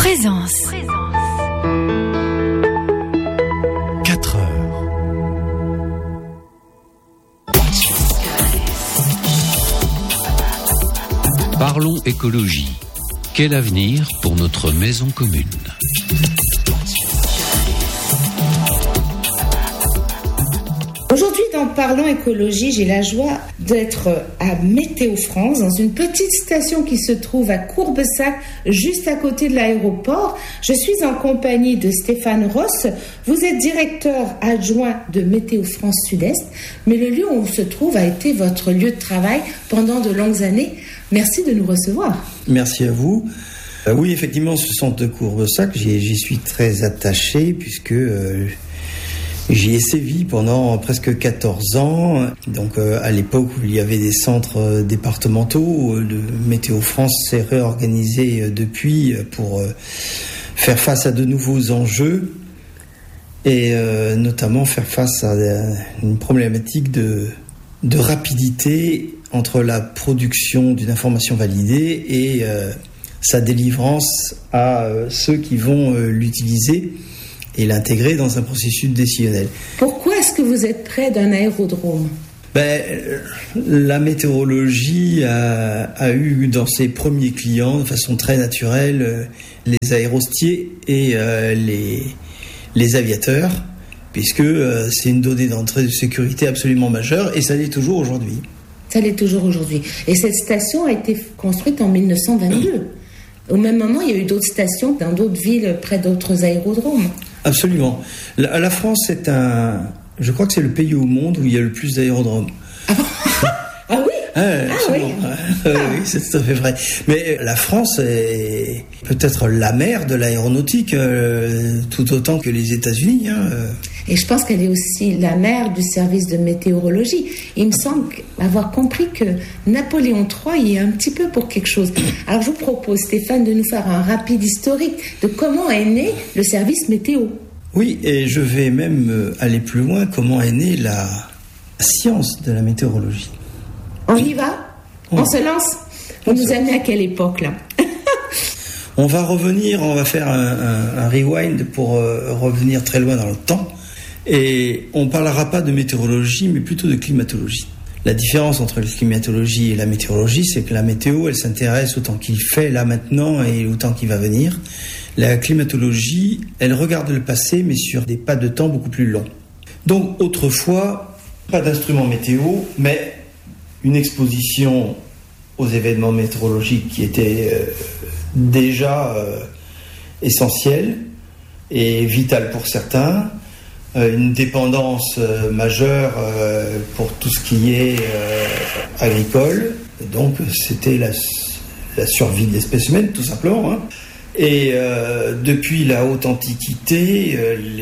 Présence. 4 heures. Parlons écologie. Quel avenir pour notre maison commune ? Aujourd'hui, dans Parlons écologie, j'ai la joie d'être à Météo France, dans une petite station qui se trouve à Courbessac, juste à côté de l'aéroport. Je suis en compagnie de Stéphane Ross. Vous êtes directeur adjoint de Météo France Sud-Est, mais le lieu où on se trouve a été votre lieu de travail pendant de longues années. Merci de nous recevoir. Merci à vous. Oui, effectivement, ce centre de Courbessac, j'y suis très attaché puisque j'y ai sévi pendant presque 14 ans. Donc, à l'époque où il y avait des centres départementaux, le Météo France s'est réorganisé depuis pour faire face à de nouveaux enjeux et notamment faire face à une problématique de rapidité entre la production d'une information validée et sa délivrance à ceux qui vont l'utiliser et l'intégrer dans un processus décisionnel. Pourquoi est-ce que vous êtes près d'un aérodrome ? La météorologie a eu dans ses premiers clients, de façon très naturelle, les aérostiers et les aviateurs, puisque c'est une donnée d'entrée de sécurité absolument majeure, et ça l'est toujours aujourd'hui. Ça l'est toujours aujourd'hui. Et cette station a été construite en 1922. Au même moment, il y a eu d'autres stations dans d'autres villes, près d'autres aérodromes. Absolument. La France je crois que c'est le pays au monde où il y a le plus d'aérodromes. Ah oui ? Oui, c'est tout à fait vrai. Mais la France est peut-être la mère de l'aéronautique, tout autant que les États-Unis. Et je pense qu'elle est aussi la mère du service de météorologie. Il me semble avoir compris que Napoléon III y est un petit peu pour quelque chose. Alors je vous propose, Stéphane, de nous faire un rapide historique de comment est né le service météo. Oui, et je vais même aller plus loin. Comment est née la science de la météorologie. On y va ? On se lance ? Vous nous amenez à quelle époque, là ? On va faire un rewind pour revenir très loin dans le temps. Et on ne parlera pas de météorologie, mais plutôt de climatologie. La différence entre la climatologie et la météorologie, c'est que la météo, elle s'intéresse au temps qu'il fait là maintenant et au temps qui va venir. La climatologie, elle regarde le passé, mais sur des pas de temps beaucoup plus longs. Donc, autrefois, pas d'instrument météo, mais une exposition aux événements météorologiques qui était déjà essentielle et vitale pour certains, une dépendance majeure pour tout ce qui est agricole. Donc c'était la survie de l'espèce humaine, tout simplement. Et depuis la haute antiquité,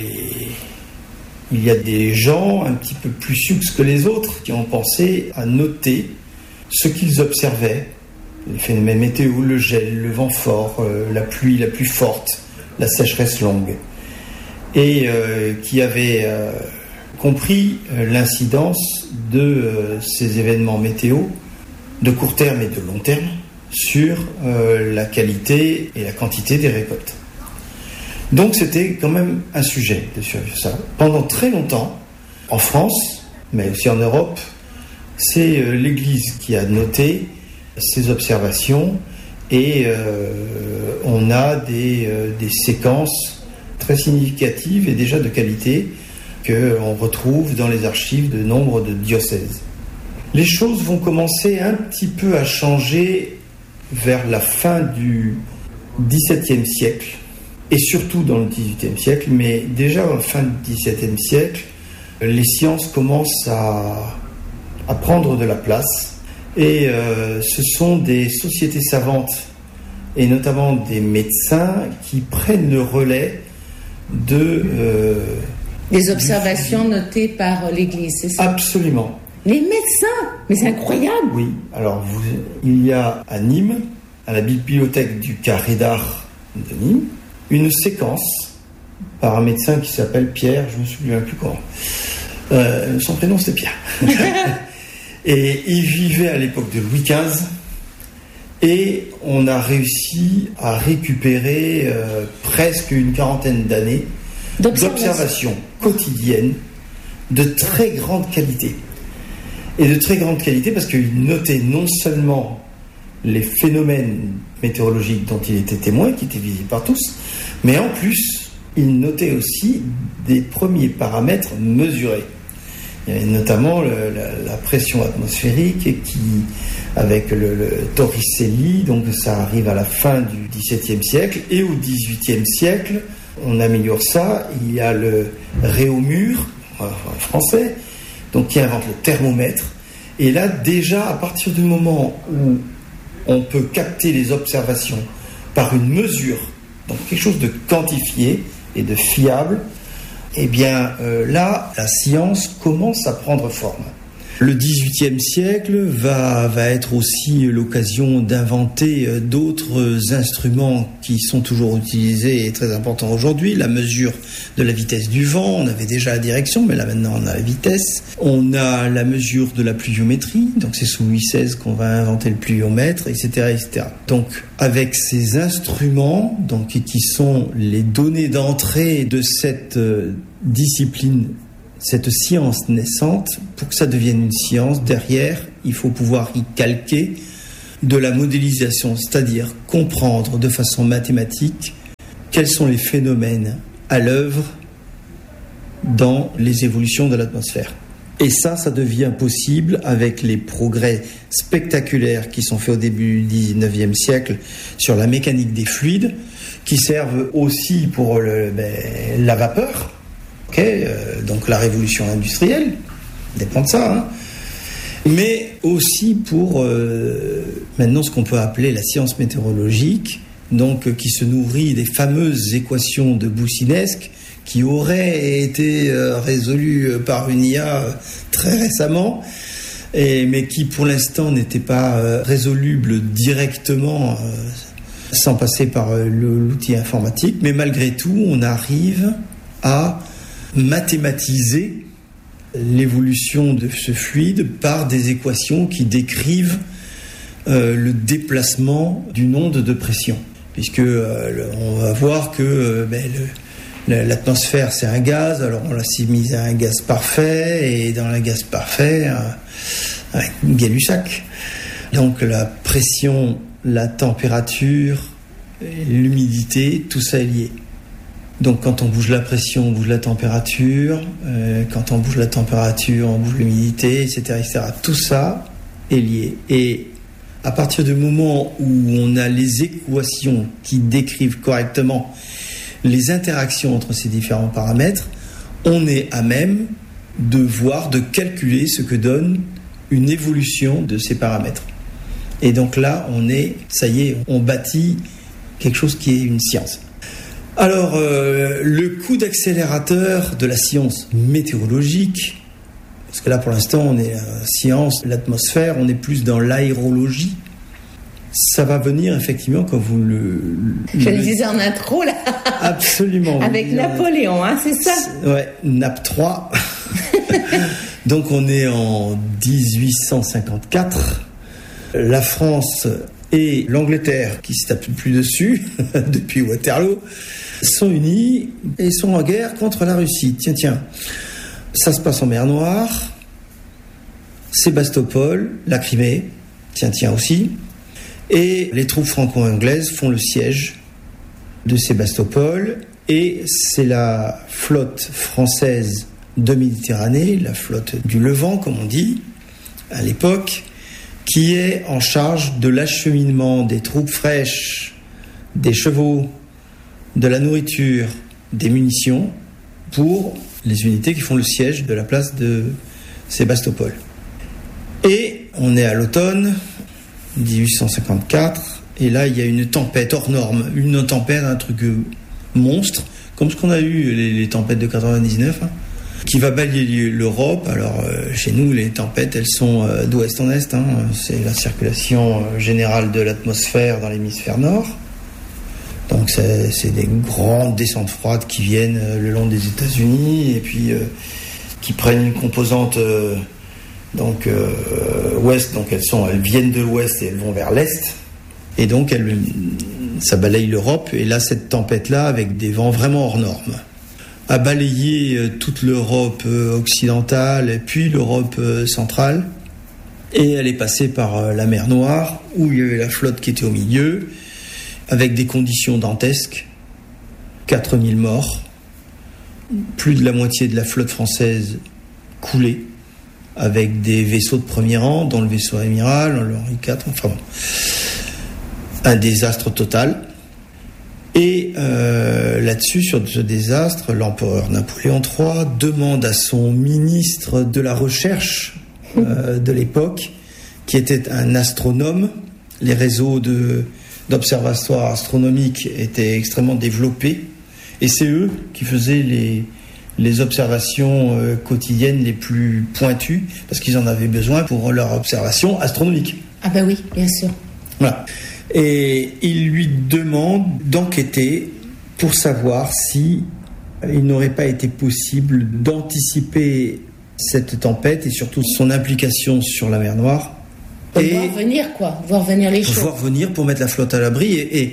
il y a des gens un petit peu plus succes que les autres qui ont pensé à noter ce qu'ils observaient, les phénomènes météo, le gel, le vent fort, la pluie la plus forte, la sécheresse longue, et qui avaient compris l'incidence de ces événements météo de court terme et de long terme sur la qualité et la quantité des récoltes. Donc c'était quand même un sujet de survivre ça. Pendant très longtemps, en France, mais aussi en Europe, c'est l'Église qui a noté ces observations et on a des séquences très significatives et déjà de qualité qu'on retrouve dans les archives de nombre de diocèses. Les choses vont commencer un petit peu à changer vers la fin du XVIIe siècle, et surtout dans le XVIIIe siècle, mais déjà à la fin du XVIIe siècle, les sciences commencent à prendre de la place, et ce sont des sociétés savantes, et notamment des médecins, qui prennent le relais des observations notées par l'Église, c'est ça ? Absolument. Les médecins ? Mais c'est incroyable ! Oui, alors il y a à Nîmes, à la bibliothèque du Carré d'Art de Nîmes, une séquence par un médecin qui s'appelle Pierre, je me souviens plus comment. Son prénom c'était Pierre. Et il vivait à l'époque de Louis XV Et on a réussi à récupérer presque une quarantaine d'années d'observations quotidiennes de très grande qualité. Et de très grande qualité parce qu'il notait non seulement les phénomènes météorologiques dont il était témoin, qui étaient visibles par tous, mais en plus, il notait aussi des premiers paramètres mesurés. Il y avait notamment la pression atmosphérique qui, avec le Torricelli, donc ça arrive à la fin du XVIIe siècle, et au XVIIIe siècle, on améliore ça. Il y a le Réaumur, en français, donc qui invente le thermomètre. Et là, déjà, à partir du moment où on peut capter les observations par une mesure, donc quelque chose de quantifié et de fiable, eh bien là, la science commence à prendre forme. Le XVIIIe siècle va être aussi l'occasion d'inventer d'autres instruments qui sont toujours utilisés et très importants aujourd'hui. La mesure de la vitesse du vent, on avait déjà la direction, mais là maintenant on a la vitesse. On a la mesure de la pluviométrie, donc c'est sous Louis XVI qu'on va inventer le pluviomètre, etc., etc. Donc avec ces instruments, donc qui sont les données d'entrée de cette discipline, cette science naissante, pour que ça devienne une science, derrière, il faut pouvoir y calquer de la modélisation, c'est-à-dire comprendre de façon mathématique quels sont les phénomènes à l'œuvre dans les évolutions de l'atmosphère. Et ça devient possible avec les progrès spectaculaires qui sont faits au début du XIXe siècle sur la mécanique des fluides, qui servent aussi pour la vapeur. Donc la révolution industrielle dépend de ça, hein. Mais aussi pour maintenant ce qu'on peut appeler la science météorologique, donc qui se nourrit des fameuses équations de Boussinesq qui auraient été résolues par une IA très récemment, mais qui pour l'instant n'étaient pas résolubles directement sans passer par l'outil informatique. Mais malgré tout, on arrive à mathématiser l'évolution de ce fluide par des équations qui décrivent le déplacement d'une onde de pression. Puisque on va voir que l'atmosphère c'est un gaz, alors on l'assimile à un gaz parfait, et dans le gaz parfait, un Gay-Lussac. Donc la pression, la température, l'humidité, tout ça est lié. Donc quand on bouge la pression, on bouge la température, quand on bouge la température, on bouge l'humidité, etc., etc. Tout ça est lié. Et à partir du moment où on a les équations qui décrivent correctement les interactions entre ces différents paramètres, on est à même de voir, de calculer ce que donne une évolution de ces paramètres. Et donc là, ça y est, on bâtit quelque chose qui est une science. Alors, le coup d'accélérateur de la science météorologique, parce que là pour l'instant on est la science, l'atmosphère, on est plus dans l'aérologie, ça va venir effectivement comme vous Je le disais en intro là. Absolument. Avec Napoléon, hein, c'est ça? Ouais, Nap 3. Donc on est en 1854. La France et l'Angleterre, qui se tape plus dessus depuis Waterloo, sont unis et sont en guerre contre la Russie. Tiens, ça se passe en mer Noire, Sébastopol, la Crimée, tiens aussi, et les troupes franco-anglaises font le siège de Sébastopol, et c'est la flotte française de Méditerranée, la flotte du Levant, comme on dit, à l'époque, qui est en charge de l'acheminement des troupes fraîches, des chevaux, de la nourriture, des munitions pour les unités qui font le siège de la place de Sébastopol. Et on est à l'automne 1854, et là il y a une tempête hors norme, une tempête, un truc monstre, comme ce qu'on a eu les tempêtes de 99, hein, qui va balayer l'Europe. Alors chez nous les tempêtes elles sont d'ouest en est, hein, c'est la circulation générale de l'atmosphère dans l'hémisphère nord. Donc c'est des grandes descentes froides qui viennent le long des États-Unis et puis qui prennent une composante ouest. Donc elles viennent de l'ouest et elles vont vers l'est. Et donc, ça balaye l'Europe. Et là, cette tempête-là, avec des vents vraiment hors normes, a balayé toute l'Europe occidentale et puis l'Europe centrale. Et elle est passée par la mer Noire, où il y avait la flotte qui était au milieu, avec des conditions dantesques. 4000 morts, plus de la moitié de la flotte française coulée, avec des vaisseaux de premier rang, dont le vaisseau amiral, le Henri IV, enfin bon. Un désastre total. Et là-dessus, sur ce désastre, l'empereur Napoléon III demande à son ministre de la Recherche de l'époque, qui était un astronome. Les réseaux d'observatoires astronomiques étaient extrêmement développés, et c'est eux qui faisaient les observations quotidiennes les plus pointues, parce qu'ils en avaient besoin pour leur observation astronomique. Ah ben oui, bien sûr. Voilà. Et il lui demande d'enquêter pour savoir si il n'aurait pas été possible d'anticiper cette tempête et surtout son implication sur la mer Noire. Voir venir les choses. Voir venir pour mettre la flotte à l'abri. Et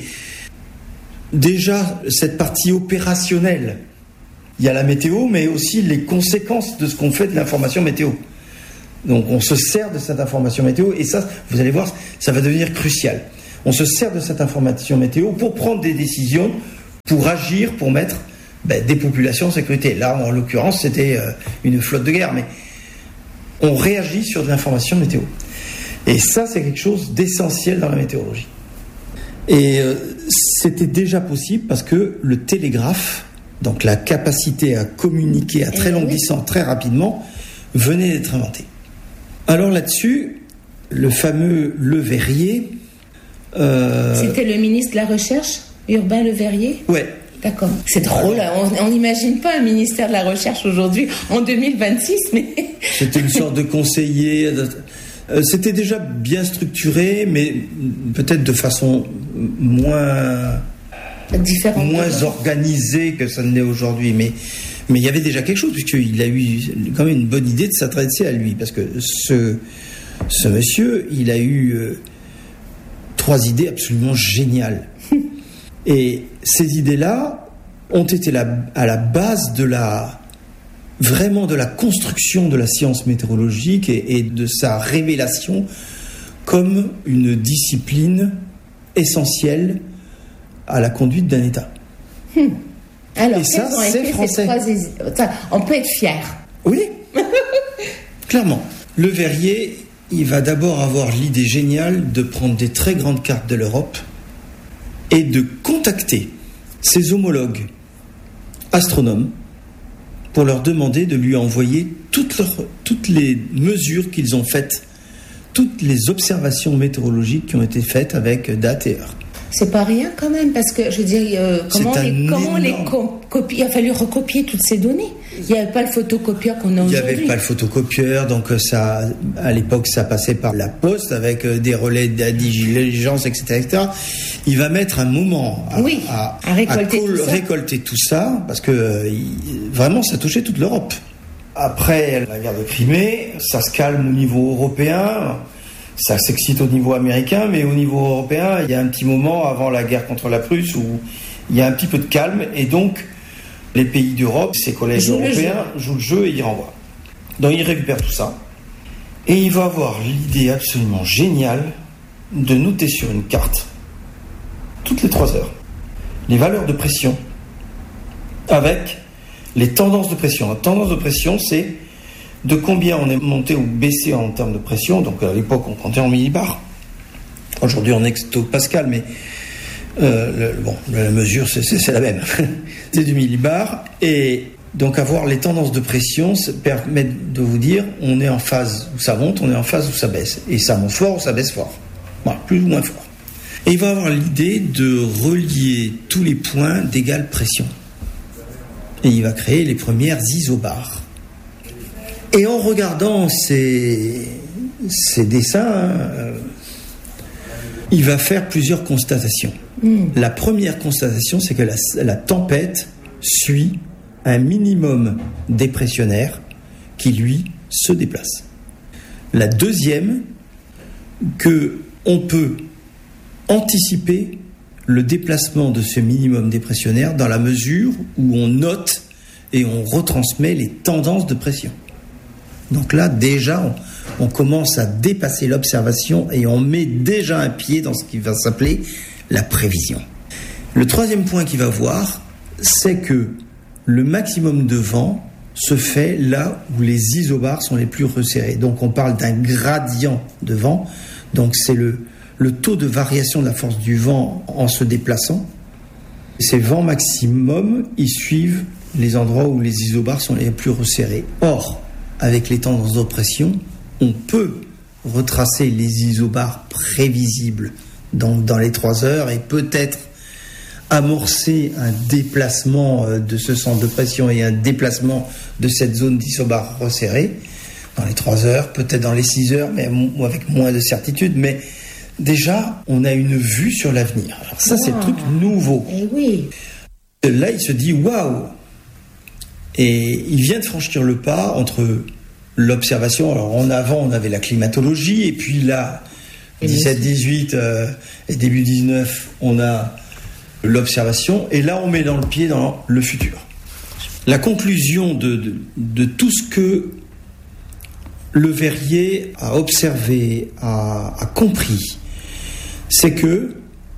déjà, cette partie opérationnelle, il y a la météo, mais aussi les conséquences de ce qu'on fait de l'information météo. Donc on se sert de cette information météo, et ça, vous allez voir, ça va devenir crucial. On se sert de cette information météo pour prendre des décisions, pour agir, pour mettre des populations en sécurité. Là, en l'occurrence, c'était une flotte de guerre, mais on réagit sur de l'information météo. Et ça, c'est quelque chose d'essentiel dans la météorologie. Et c'était déjà possible parce que le télégraphe, donc la capacité à communiquer à très longue distance, très rapidement, venait d'être inventé. Alors là-dessus, le fameux Le Verrier... C'était le ministre de la Recherche, Urbain Le Verrier ? Ouais. D'accord. C'est drôle, on n'imagine pas un ministère de la Recherche aujourd'hui, en 2026, mais... C'était une sorte de conseiller... C'était déjà bien structuré, mais peut-être de façon moins organisée que ça ne l'est aujourd'hui. Mais il y avait déjà quelque chose, puisqu'il a eu quand même une bonne idée de s'adresser à lui. Parce que ce monsieur, il a eu 3 idées absolument géniales. Et ces idées-là ont été à la base vraiment de la construction de la science météorologique et de sa révélation comme une discipline essentielle à la conduite d'un État. Alors, et ça, c'est français. On peut être fier. Oui, clairement. Le Verrier, il va d'abord avoir l'idée géniale de prendre des très grandes cartes de l'Europe et de contacter ses homologues astronomes pour leur demander de lui envoyer toutes les mesures qu'ils ont faites, toutes les observations météorologiques qui ont été faites avec date et heure. C'est pas rien quand même, parce que je veux dire, comment les copier? Il a fallu recopier toutes ces données. Il n'y avait pas le photocopieur qu'on a aujourd'hui. Il n'y avait pas le photocopieur, donc ça, à l'époque, ça passait par la poste avec des relais d'intelligence, etc. Il va mettre un moment à récolter tout ça, parce que vraiment, ça touchait toute l'Europe. Après la guerre de Crimée, ça se calme au niveau européen. Ça s'excite au niveau américain, mais au niveau européen, il y a un petit moment avant la guerre contre la Prusse où il y a un petit peu de calme, et donc les pays d'Europe, ces collèges européens, jouent le jeu et ils renvoient. Donc il récupère tout ça, et il va avoir l'idée absolument géniale de noter sur une carte, toutes les 3 heures, les valeurs de pression, avec les tendances de pression. La tendance de pression, c'est de combien on est monté ou baissé en termes de pression. Donc à l'époque, on comptait en millibars. Aujourd'hui, on est hectopascal, mais la mesure, c'est la même. C'est du millibar. Et donc avoir les tendances de pression permet de vous dire, on est en phase où ça monte, on est en phase où ça baisse. Et ça monte fort ou ça baisse fort. Voilà, plus ou moins fort. Et il va avoir l'idée de relier tous les points d'égale pression. Et il va créer les premières isobars. Et en regardant ces dessins, il va faire plusieurs constatations. La première constatation, c'est que la tempête suit un minimum dépressionnaire qui, lui, se déplace. La deuxième, qu'on peut anticiper le déplacement de ce minimum dépressionnaire dans la mesure où on note et on retransmet les tendances de pression. Donc là, déjà, on commence à dépasser l'observation et on met déjà un pied dans ce qui va s'appeler la prévision. Le troisième point qu'il va voir, c'est que le maximum de vent se fait là où les isobars sont les plus resserrés. Donc on parle d'un gradient de vent. Donc c'est le taux de variation de la force du vent en se déplaçant. Ces vents maximum, ils suivent les endroits où les isobars sont les plus resserrés. Or, avec les tendances d'oppression, on peut retracer les isobars prévisibles donc dans les 3 heures et peut-être amorcer un déplacement de ce centre de pression et un déplacement de cette zone d'isobars resserrée dans les 3 heures, peut-être dans les 6 heures, mais avec moins de certitude. Mais déjà, on a une vue sur l'avenir. Alors ça, c'est le truc nouveau. Et oui. Là, il se dit « waouh !» Et il vient de franchir le pas entre l'observation. Alors en avant, on avait la climatologie, et puis là, 17-18 et début 19, on a l'observation, et là on met dans le pied dans le futur. La conclusion de tout ce que Le Verrier a observé, a compris, c'est que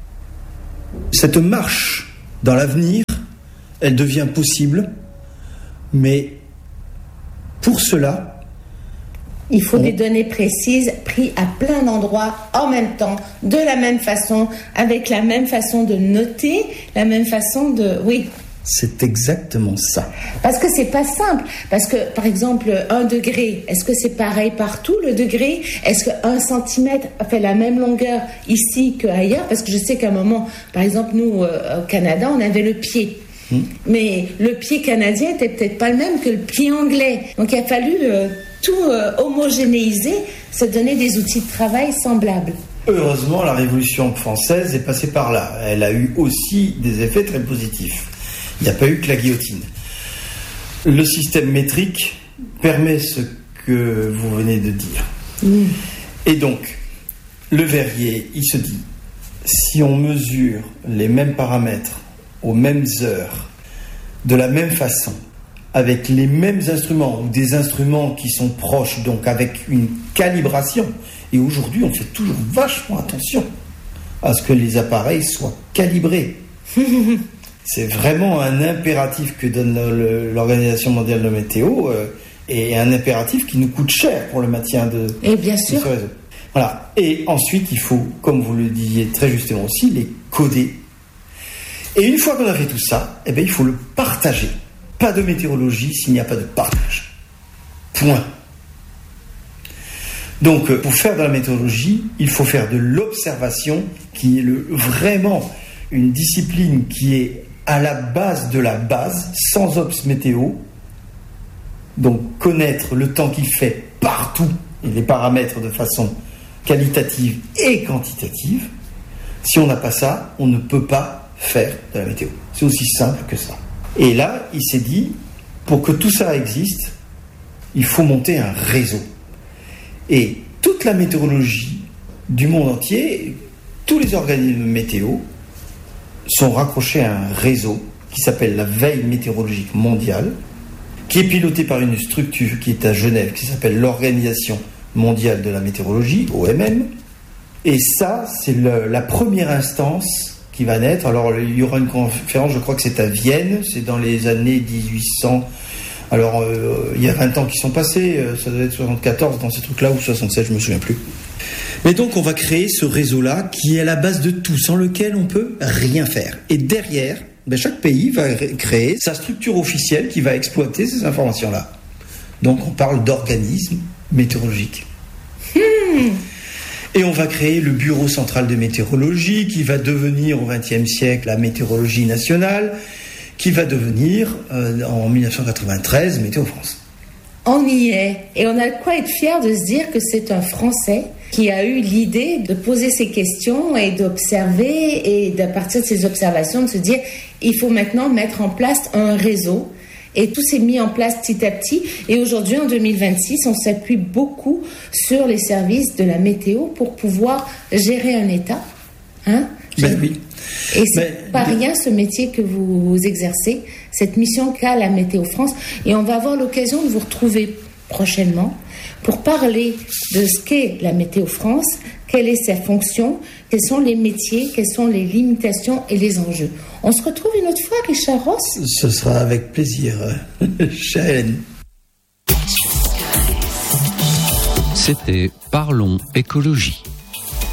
cette marche dans l'avenir, elle devient possible, mais pour cela, il faut des données précises, prises à plein d'endroits, en même temps, de la même façon, avec la même façon de noter, la même façon de... Oui. C'est exactement ça. Parce que c'est pas simple. Parce que, par exemple, 1 degré, est-ce que c'est pareil partout, le degré? Est-ce que 1 centimètre fait la même longueur ici qu'ailleurs? Parce que je sais qu'à un moment, par exemple, nous, au Canada, on avait le pied. Mais le pied canadien n'était peut-être pas le même que le pied anglais. Donc il a fallu tout homogénéiser, se donner des outils de travail semblables. Heureusement, la Révolution française est passée par là. Elle a eu aussi des effets très positifs. Il n'y a pas eu que la guillotine. Le système métrique permet ce que vous venez de dire. Et donc, Le Verrier, il se dit, si on mesure les mêmes paramètres aux mêmes heures, de la même façon, avec les mêmes instruments, ou des instruments qui sont proches, donc avec une calibration. Et aujourd'hui, on fait toujours vachement attention à ce que les appareils soient calibrés. C'est vraiment un impératif que donne l'Organisation mondiale de la météo, et un impératif qui nous coûte cher pour le maintien de ce réseau. Voilà. Et ensuite, il faut, comme vous le disiez très justement aussi, les coder. Et une fois qu'on a fait tout ça, eh bien, il faut le partager. Pas de météorologie s'il n'y a pas de partage. Point. Donc, pour faire de la météorologie, il faut faire de l'observation, qui est vraiment une discipline qui est à la base de la base, sans obs météo. Donc, connaître le temps qu'il fait partout et les paramètres de façon qualitative et quantitative. Si on n'a pas ça, on ne peut pas faire de la météo. C'est aussi simple que ça. Et là, il s'est dit, pour que tout ça existe, il faut monter un réseau. Et toute la météorologie du monde entier, tous les organismes météo sont raccrochés à un réseau qui s'appelle la Veille météorologique mondiale, qui est piloté par une structure qui est à Genève, qui s'appelle l'Organisation mondiale de la météorologie, OMM. Et ça, c'est la première instance qui va naître. Alors, il y aura une conférence, je crois que c'est à Vienne, c'est dans les années 1800. Alors, il y a 20 ans qui sont passés, ça doit être 74 dans ces trucs-là, ou 67, je me souviens plus. Mais donc, on va créer ce réseau-là qui est à la base de tout, sans lequel on peut rien faire. Et derrière, chaque pays va créer sa structure officielle qui va exploiter ces informations-là. Donc, on parle d'organismes météorologiques. Et on va créer le Bureau central de météorologie qui va devenir au XXe siècle la météorologie nationale, qui va devenir en 1993 Météo France. On y est. Et on a de quoi être fier de se dire que c'est un Français qui a eu l'idée de poser ces questions et d'observer, et d'à partir de ces observations de se dire il faut maintenant mettre en place un réseau. Et tout s'est mis en place petit à petit. Et aujourd'hui, en 2026, on s'appuie beaucoup sur les services de la météo pour pouvoir gérer un état, Hein? Ben oui. Et c'est pas rien ce métier que vous exercez, cette mission qu'a la Météo France. Et on va avoir l'occasion de vous retrouver prochainement pour parler de ce qu'est la Météo France, quelle est sa fonction, quels sont les métiers, quelles sont les limitations et les enjeux. On se retrouve une autre fois, Richard Ross? Ce sera avec plaisir, chère Hélène. C'était Parlons écologie.